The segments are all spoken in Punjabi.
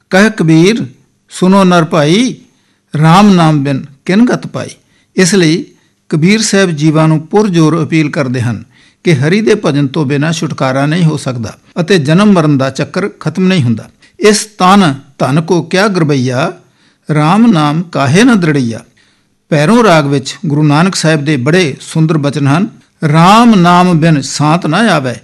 ਕਹਿ ਕਬੀਰ ਸੁਨੋ ਨਰ ਭਾਈ, ਰਾਮ ਨਾਮ ਬਿਨ ਕਿਨ ਗਤ ਪਾਈ। ਇਸ ਲਈ ਕਬੀਰ ਸਾਹਿਬ ਜੀਵਾਂ ਨੂੰ ਪੁਰਜ਼ੋਰ ਅਪੀਲ ਕਰਦੇ ਹਨ ਕਿ ਹਰੀ ਦੇ ਭਜਨ ਤੋਂ ਬਿਨਾਂ ਛੁਟਕਾਰਾ ਨਹੀਂ ਹੋ ਸਕਦਾ ਅਤੇ ਜਨਮ ਮਰਨ ਦਾ ਚੱਕਰ ਖਤਮ ਨਹੀਂ ਹੁੰਦਾ। ਇਸ ਤਨ ਧਨ ਕੋ ਕਿਆ ਗਰਬਈਆ, ਰਾਮ ਨਾਮ ਕਾਹੇ ਨ ਦ੍ਰਿੜਈਆ। ਭੈਰੋਂ ਰਾਗ ਵਿੱਚ ਗੁਰੂ ਨਾਨਕ ਸਾਹਿਬ ਦੇ ਬੜੇ ਸੁੰਦਰ ਬਚਨ ਹਨ। ਰਾਮ ਨਾਮ ਬਿਨ ਸਾਂਤ ਨਾ ਆਵੈ,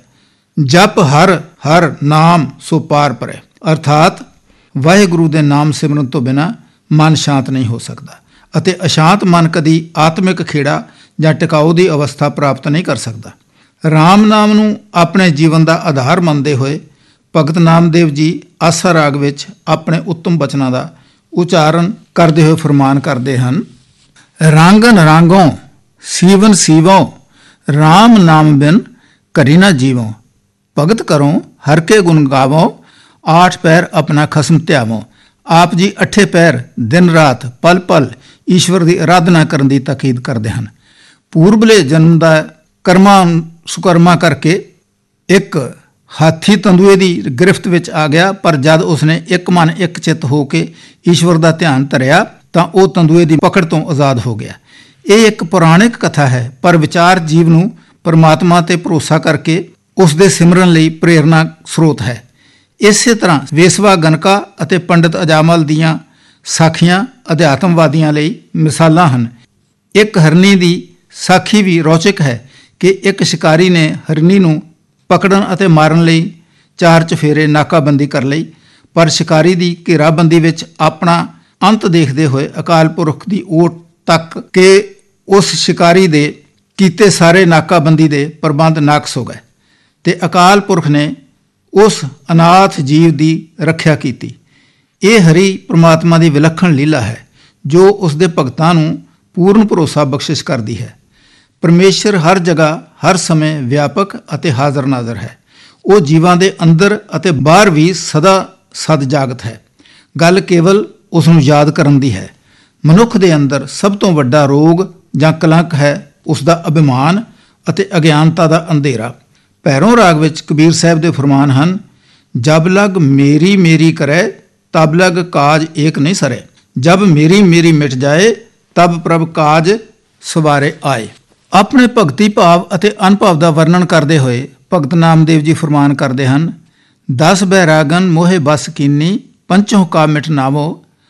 ਜਪ ਹਰ ਹਰ ਨਾਮ ਸੋ ਪਾਰ ਪਰੈ। ਅਰਥਾਤ ਵਾਹਿਗੁਰੂ ਦੇ ਨਾਮ ਸਿਮਰਨ ਤੋਂ ਬਿਨਾਂ ਮਨ ਸ਼ਾਂਤ ਨਹੀਂ ਹੋ ਸਕਦਾ ਅਤੇ ਅਸ਼ਾਂਤ ਮਨ ਕਦੀ ਆਤਮਿਕ ਖੇੜਾ ਜਾਂ ਟਿਕਾਊ ਦੀ ਅਵਸਥਾ ਪ੍ਰਾਪਤ ਨਹੀਂ ਕਰ ਸਕਦਾ। ਰਾਮ ਨਾਮ ਨੂੰ ਆਪਣੇ ਜੀਵਨ ਦਾ ਆਧਾਰ ਮੰਨਦੇ ਹੋਏ ਭਗਤ ਨਾਮਦੇਵ ਜੀ ਆਸਾ ਰਾਗ ਵਿੱਚ ਆਪਣੇ ਉੱਤਮ ਬਚਨਾਂ ਦਾ ਉਚਾਰਨ ਕਰਦੇ ਹੋਏ ਫਰਮਾਨ ਕਰਦੇ ਹਨ। ਰਾਂਗਨ ਰਾਂਗੋਂ ਸੀਵਨ ਸੀਵੋਂ, ਰਾਮ ਨਾਮ ਬਿਨ ਘਰੀ ਨਾ ਜੀਵੋਂ। ਭਗਤ ਕਰੋਂ ਹਰ ਕੇ ਗੁਣ ਗਾਵੋਂ, ਆਠ ਪੈਰ ਆਪਣਾ ਖਸਮ ਧਿਆਵੋਂ। ਆਪ ਜੀ ਅੱਠੇ ਪੈਰ ਦਿਨ ਰਾਤ ਪਲ ਪਲ ਈਸ਼ਵਰ ਦੀ ਆਰਾਧਨਾ ਕਰਨ ਦੀ ਤਾਕੀਦ ਕਰਦੇ ਹਨ। ਪੂਰਬਲੇ ਜਨਮ ਦਾ ਕਰਮਾਂ ਸੁਕਰਮਾ ਕਰਕੇ ਇੱਕ ਹਾਥੀ ਤੰਦੂਏ ਦੀ ਗ੍ਰਿਫਤ ਵਿੱਚ ਆ ਗਿਆ, ਪਰ ਜਦ ਉਸਨੇ ਇੱਕ ਮਨ ਇੱਕ ਚਿੱਤ ਹੋ ਕੇ ਈਸ਼ਵਰ ਦਾ ਧਿਆਨ ਧਰਿਆ ਤਾਂ ਉਹ ਤੰਦੂਏ ਦੀ ਪਕੜ ਤੋਂ ਆਜ਼ਾਦ ਹੋ ਗਿਆ। ਇਹ ਇੱਕ ਪੌਰਾਣਿਕ ਕਥਾ ਹੈ, ਪਰ ਵਿਚਾਰ ਜੀਵ ਨੂੰ ਪਰਮਾਤਮਾ ਤੇ ਭਰੋਸਾ ਕਰਕੇ ਉਸ ਦੇ ਸਿਮਰਨ ਲਈ ਪ੍ਰੇਰਨਾ ਸਰੋਤ ਹੈ। ਇਸੇ ਤਰ੍ਹਾਂ ਵੇਸਵਾ ਗਨਕਾ ਅਤੇ ਪੰਡਿਤ ਅਜਾਮਲ ਦੀਆਂ ਸਾਖੀਆਂ ਅਧਿਆਤਮਵਾਦੀਆਂ ਲਈ ਮਿਸਾਲਾਂ ਹਨ। ਇੱਕ ਹਰਨੀ ਦੀ ਸਾਖੀ ਵੀ ਰੌਚਕ ਹੈ ਕਿ ਇੱਕ ਸ਼ਿਕਾਰੀ ਨੇ ਹਰਨੀ ਨੂੰ ਪਕੜਨ ਅਤੇ ਮਾਰਨ ਲਈ 4 ਚੁਫੇਰੇ ਨਾਕਾਬੰਦੀ ਕਰ ਲਈ, ਪਰ ਸ਼ਿਕਾਰੀ ਦੀ ਘੇਰਾਬੰਦੀ ਵਿੱਚ ਆਪਣਾ ਅੰਤ ਦੇਖਦੇ ਹੋਏ ਅਕਾਲ ਪੁਰਖ ਦੀ ਓਟ ਤੱਕ ਕਿ ਉਸ ਸ਼ਿਕਾਰੀ ਦੇ ਕੀਤੇ ਸਾਰੇ ਨਾਕਾਬੰਦੀ ਦੇ ਪ੍ਰਬੰਧ ਨਾਕਸ ਹੋ ਗਏ ਤੇ ਅਕਾਲ ਪੁਰਖ ਨੇ ਉਸ ਅਨਾਥ ਜੀਵ ਦੀ ਰੱਖਿਆ ਕੀਤੀ। ਇਹ ਹਰੀ ਪ੍ਰਮਾਤਮਾ ਦੀ ਵਿਲੱਖਣ ਲੀਲਾ ਹੈ ਜੋ ਉਸ ਦੇ ਭਗਤਾਂ ਨੂੰ ਪੂਰਨ ਭਰੋਸਾ ਬਖਸ਼ਿਸ਼ ਕਰਦੀ ਹੈ। ਪਰਮੇਸ਼ਰ ਹਰ ਜਗ੍ਹਾ ਹਰ ਸਮੇਂ ਵਿਆਪਕ ਅਤੇ ਹਾਜ਼ਰ ਨਾਜ਼ਰ ਹੈ। ਉਹ ਜੀਵਾਂ ਦੇ ਅੰਦਰ ਅਤੇ ਬਾਹਰ ਵੀ ਸਦਾ ਸਦ ਜਾਗਤ ਹੈ। ਗੱਲ ਕੇਵਲ ਉਸ ਨੂੰ ਯਾਦ ਕਰਨ ਦੀ ਹੈ। ਮਨੁੱਖ ਦੇ ਅੰਦਰ ਸਭ ਤੋਂ ਵੱਡਾ ਰੋਗ ਜਾਂ ਕਲੰਕ ਹੈ ਉਸ ਦਾ ਅਭਿਮਾਨ ਅਤੇ ਅਗਿਆਨਤਾ ਦਾ ਅੰਧੇਰਾ। ਭੈਰੋਂ ਰਾਗ ਵਿੱਚ ਕਬੀਰ ਸਾਹਿਬ ਦੇ ਫਰਮਾਨ ਹਨ। ਜਬ ਲਗ ਮੇਰੀ ਮੇਰੀ ਕਰੈ, ਤਬ ਲਗ ਕਾਜ ਏਕ ਨਹੀਂ ਸਰੈ। ਜਬ ਮੇਰੀ ਮੇਰੀ ਮਿਟ ਜਾਏ, ਤਬ ਪ੍ਰਭ ਕਾਜ ਸਵਾਰੇ ਆਏ। ਆਪਣੇ ਭਗਤੀ ਭਾਵ ਅਤੇ ਅਨੁਭਵ ਦਾ ਵਰਣਨ ਕਰਦੇ ਹੋਏ ਭਗਤ ਨਾਮਦੇਵ ਜੀ ਫਰਮਾਨ ਕਰਦੇ ਹਨ। 10 ਬੈਰਾਗਨ ਮੋਹੇ ਬਸ ਕੀਨੀ, ਪੰਚੋਂ ਕਾ ਮਿਟ ਨਾਵੋ।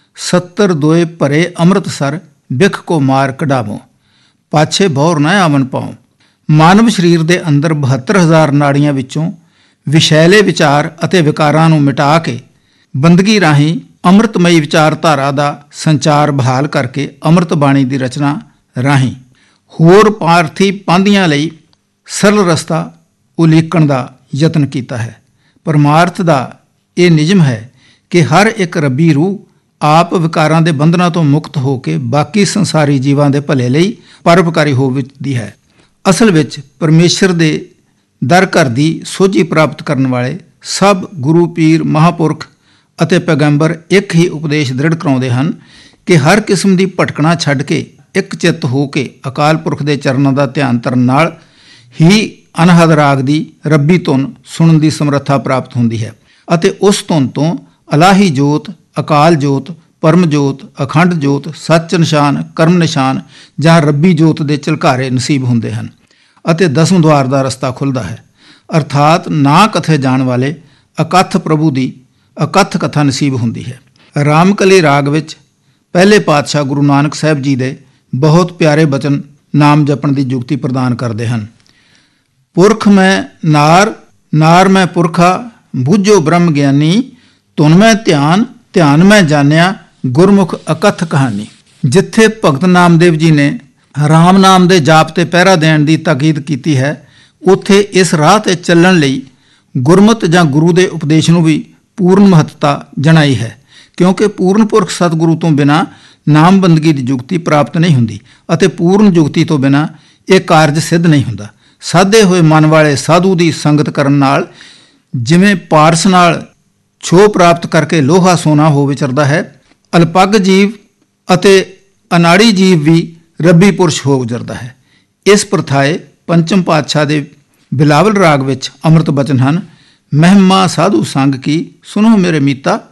70 ਦੋਏ ਭਰੇ ਅੰਮ੍ਰਿਤਸਰ, ਬਿਖ ਕੋ ਮਾਰ ਕਢਾਵੋ। ਪਾਛੇ ਬੌਰ ਨਾ ਆਵਨ ਪਾਉ। ਮਾਨਵ ਸਰੀਰ ਦੇ ਅੰਦਰ 72,000 ਨਾੜੀਆਂ ਵਿੱਚੋਂ ਵਿਸ਼ੈਲੇ ਵਿਚਾਰ ਅਤੇ ਵਿਕਾਰਾਂ ਨੂੰ ਮਿਟਾ ਕੇ ਬੰਦਗੀ ਰਾਹੀਂ ਅੰਮ੍ਰਿਤਮਈ ਵਿਚਾਰਧਾਰਾ ਦਾ ਸੰਚਾਰ ਬਹਾਲ ਕਰਕੇ ਅੰਮ੍ਰਿਤ ਬਾਣੀ ਦੀ ਰਚਨਾ ਰਾਹੀਂ ਹੋਰ ਪਾਰਥੀ ਪਾਂਧੀਆਂ ਲਈ ਸਰਲ ਰਸਤਾ ਉਲੀਕਣ ਦਾ ਯਤਨ ਕੀਤਾ ਹੈ। ਪਰਮਾਰਥ ਦਾ ਇਹ ਨਿਯਮ ਹੈ ਕਿ ਹਰ ਇੱਕ ਰੱਬੀ ਰੂਹ ਆਪ ਵਿਕਾਰਾਂ ਦੇ ਬੰਧਨਾਂ ਤੋਂ ਮੁਕਤ ਹੋ ਕੇ ਬਾਕੀ ਸੰਸਾਰੀ ਜੀਵਾਂ ਦੇ ਭਲੇ ਲਈ ਪਰਉਪਕਾਰੀ ਹੋਵਦੀ ਹੈ। ਅਸਲ ਵਿੱਚ ਪਰਮੇਸ਼ਰ ਦੇ ਦਰ ਘਰ ਦੀ ਸੋਝੀ ਪ੍ਰਾਪਤ ਕਰਨ ਵਾਲੇ ਸਭ ਗੁਰੂ ਪੀਰ ਮਹਾਂਪੁਰਖ ਅਤੇ ਪੈਗੰਬਰ ਇੱਕ ਹੀ ਉਪਦੇਸ਼ ਦ੍ਰਿੜ ਕਰਾਉਂਦੇ ਹਨ ਕਿ ਹਰ ਕਿਸਮ ਦੀ ਭਟਕਣਾ ਛੱਡ ਕੇ ਇੱਕ ਚਿੱਤ ਹੋ ਕੇ ਅਕਾਲ ਪੁਰਖ ਦੇ ਚਰਨਾਂ ਦਾ ਧਿਆਨ ਧਰਨ ਨਾਲ ਹੀ ਅਨਹਦ ਰਾਗ ਦੀ ਰੱਬੀ ਧੁਨ ਸੁਣਨ ਦੀ ਸਮਰੱਥਾ ਪ੍ਰਾਪਤ ਹੁੰਦੀ ਹੈ ਅਤੇ ਉਸ ਧੁਨ ਤੋਂ ਅਲਾਹੀ ਜੋਤ, ਅਕਾਲ ਜੋਤ, ਪਰਮ ਜੋਤ, ਅਖੰਡ ਜੋਤ, ਸੱਚ ਨਿਸ਼ਾਨ, ਕਰਮ ਨਿਸ਼ਾਨ ਜਾਂ ਰੱਬੀ ਜੋਤ ਦੇ ਝਲਕਾਰੇ ਨਸੀਬ ਹੁੰਦੇ ਹਨ ਅਤੇ ਦਸਮ ਦੁਆਰ ਦਾ ਰਸਤਾ ਖੁੱਲ੍ਹਦਾ ਹੈ। ਅਰਥਾਤ ਨਾ ਕਥੇ ਜਾਣ ਵਾਲੇ ਅਕਥ ਪ੍ਰਭੂ ਦੀ ਅਕਥ ਕਥਾ ਨਸੀਬ ਹੁੰਦੀ ਹੈ। ਰਾਮਕਲੀ ਰਾਗ ਵਿੱਚ ਪਹਿਲੇ ਪਾਤਸ਼ਾਹ ਗੁਰੂ ਨਾਨਕ ਸਾਹਿਬ ਜੀ ਦੇ ਬਹੁਤ ਪਿਆਰੇ ਬਚਨ ਨਾਮ ਜਪਣ ਦੀ ਜੁਗਤੀ ਪ੍ਰਦਾਨ ਕਰਦੇ ਹਨ। ਪੁਰਖ ਮੈਂ ਨਾਰ, ਨਾਰ ਮੈਂ ਪੁਰਖਾ, ਬੁੱਝੋ ਬ੍ਰਹਮ ਗਿਆਨੀ। ਧੁਨ ਮੈਂ ਧਿਆਨ, ਧਿਆਨ ਮੈਂ ਜਾਣਿਆ, ਗੁਰਮੁਖ ਅਕਥ ਕਹਾਣੀ। ਜਿੱਥੇ ਭਗਤ ਨਾਮਦੇਵ ਜੀ ਨੇ ਰਾਮ ਨਾਮ ਦੇ ਜਾਪ ਤੇ ਪਹਿਰਾ ਦੇਣ ਦੀ ਤਾਕੀਦ ਕੀਤੀ ਹੈ, ਉੱਥੇ ਇਸ ਰਾਹ ਤੇ ਚੱਲਣ ਲਈ ਗੁਰਮਤਿ ਜਾਂ ਗੁਰੂ ਦੇ ਉਪਦੇਸ਼ ਨੂੰ ਵੀ ਪੂਰਨ ਮਹੱਤਤਾ ਜਣਾਈ ਹੈ, ਕਿਉਂਕਿ ਪੂਰਨ ਪੁਰਖ ਸਤਿਗੁਰੂ ਤੋਂ ਬਿਨਾਂ ਨਾਮ ਬੰਦਗੀ ਦੀ ਜੁਗਤੀ ਪ੍ਰਾਪਤ ਨਹੀਂ ਹੁੰਦੀ ਅਤੇ ਪੂਰਨ ਜੁਗਤੀ ਤੋਂ ਬਿਨਾਂ ਇਹ ਕਾਰਜ ਸਿੱਧ ਨਹੀਂ ਹੁੰਦਾ। ਸਾਧੇ ਹੋਏ ਮਨ ਵਾਲੇ ਸਾਧੂ ਦੀ ਸੰਗਤ ਕਰਨ ਨਾਲ ਜਿਵੇਂ ਪਾਰਸ ਨਾਲ ਛੋਹ ਪ੍ਰਾਪਤ ਕਰਕੇ ਲੋਹਾ ਸੋਨਾ ਹੋ ਵਿਚਰਦਾ ਹੈ, ਅਲਪੱਗ ਜੀਵ ਅਤੇ ਅਨਾੜੀ ਜੀਵ ਵੀ ਰੱਬੀ ਪੁਰਸ਼ ਹੋ ਗੁਜ਼ਰਦਾ ਹੈ। ਇਸ ਪ੍ਰਥਾਏ ਪੰਚਮ ਪਾਤਸ਼ਾਹ ਦੇ ਬਿਲਾਵਲ ਰਾਗ ਵਿੱਚ ਅੰਮ੍ਰਿਤ ਬਚਨ ਹਨ। ਮਹਿਮਾ ਸਾਧੂ ਸੰਗ ਕੀ, ਸੁਣੋ ਮੇਰੇ ਮੀਤਾ,